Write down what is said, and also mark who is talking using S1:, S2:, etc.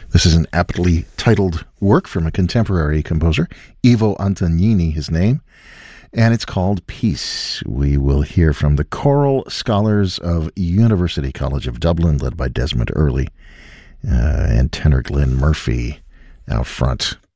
S1: This is an aptly titled work from a contemporary composer, Ivo Antognini, his name, and it's called Peace. We will hear from the Choral Scholars of University College of Dublin, led by Desmond Earley, and tenor Glenn Murphy out front.